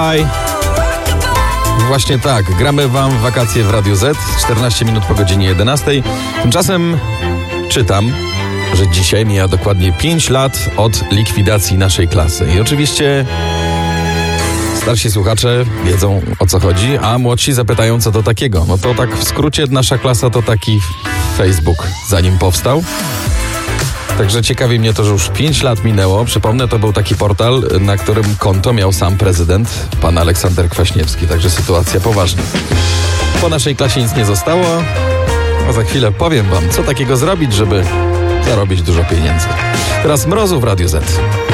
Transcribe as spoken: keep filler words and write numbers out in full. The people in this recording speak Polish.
Aj. Właśnie tak, gramy wam w wakacje w Radiu Z, czternaście minut po godzinie jedenastej. Tymczasem czytam, że dzisiaj mija dokładnie pięć lat od likwidacji naszej klasy. I oczywiście starsi słuchacze wiedzą, o co chodzi, a młodsi zapytają, co to takiego. No to tak w skrócie, nasza klasa to taki Facebook, zanim powstał. Także ciekawi mnie to, że już pięć lat minęło. Przypomnę, to był taki portal, na którym konto miał sam prezydent, pan Aleksander Kwaśniewski. Także sytuacja poważna. Po naszej klasie nic nie zostało, a za chwilę powiem wam, co takiego zrobić, żeby zarobić dużo pieniędzy. Teraz Mrozu w Radiu Z.